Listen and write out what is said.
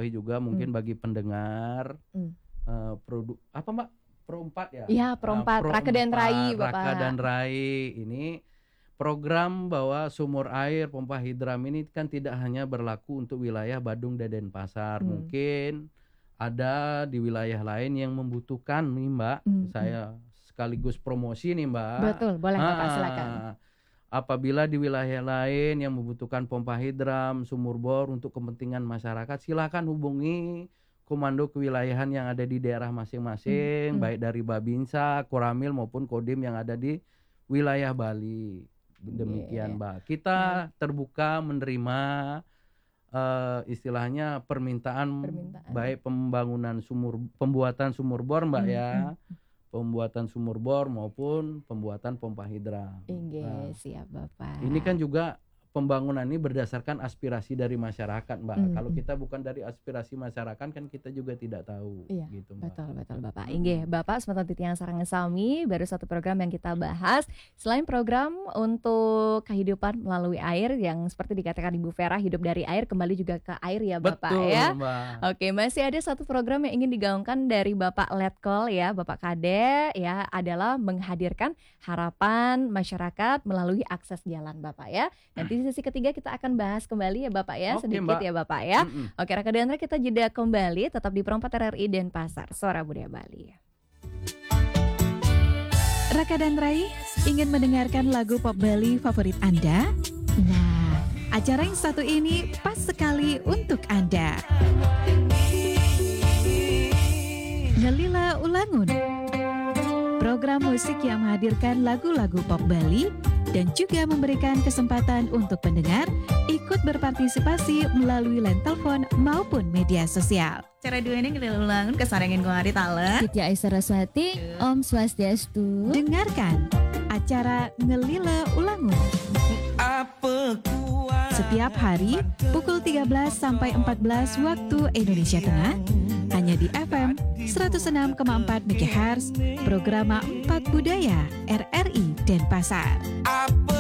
bawahi juga mungkin bagi pendengar produk apa Mbak? Pro 4 ya? Iya, Pro 4, Raka dan Rai, Bapak. Raka dan Rai ini program bahwa sumur air pompa hidram ini kan tidak hanya berlaku untuk wilayah Badung dan Denpasar. Mungkin ada di wilayah lain yang membutuhkan nih Mbak. Saya sekaligus promosi nih Mbak. Betul, boleh Bapak, silakan. Apabila di wilayah lain yang membutuhkan pompa hidram, sumur bor untuk kepentingan masyarakat, silakan hubungi komando kewilayahan yang ada di daerah masing-masing, baik dari Babinsa, Koramil maupun Kodim yang ada di wilayah Bali. Demikian Mbak. Kita terbuka menerima istilahnya permintaan baik pembuatan sumur bor Mbak ya. Pembuatan sumur bor maupun pembuatan pompa hidram. Siap Bapak. Ini kan juga pembangunan ini berdasarkan aspirasi dari masyarakat Mbak. Kalau kita bukan dari aspirasi masyarakat kan kita juga tidak tahu. Iya, gitu Mbak. betul Bapak. Inggih, Bapak semantan titiang sarangan sami baru satu program yang kita bahas. Selain program untuk kehidupan melalui air yang seperti dikatakan Ibu Vera, hidup dari air kembali juga ke air ya Bapak. Betul, ya. Mbak. Oke, masih ada satu program yang ingin digaungkan dari Bapak Letkol ya, Bapak Kade ya, adalah menghadirkan harapan masyarakat melalui akses jalan Bapak ya. Nanti di sesi ketiga kita akan bahas kembali ya Bapak ya, sedikit Mbak. ya Bapak ya. Oke, Raka dan Rai, kita jeda kembali tetap di Pro 4 RRI Denpasar, Suara Budaya Bali. Raka dan Rai ingin mendengarkan lagu pop Bali favorit Anda? Nah, acara yang satu ini pas sekali untuk Anda. Ngelila Ulangun, program musik yang menghadirkan lagu-lagu pop Bali dan juga memberikan kesempatan untuk pendengar ikut berpartisipasi melalui line telepon maupun media sosial. Cara dua ini Ngelila Ulangun kesarengin kong hari tala. Titi Aisyah Raswati, Om Swastiastu. Dengarkan acara Ngelila Ulangun setiap hari pukul 13 sampai 14 waktu Indonesia Tengah hanya di FM 106,4 MHz, Programa 4 Budaya RRI Denpasar.